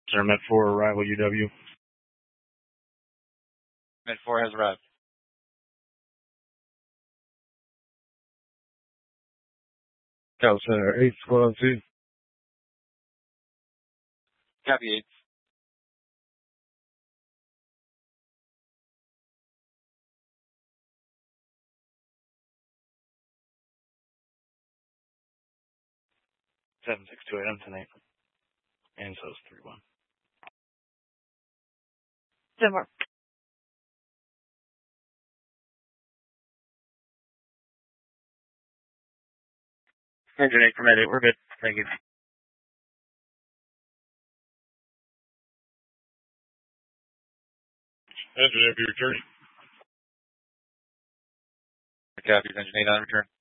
Sir, Met 4, arrival UW. Met 4 has arrived. Cal Center, 8 Squad 2. Copy 8. Seven 628, I'm 10-8. And so is 3-1. 10 more. Engine 8 from 8, we're good. Thank you. Engine 8, returning. Copy, Engine 8 on return.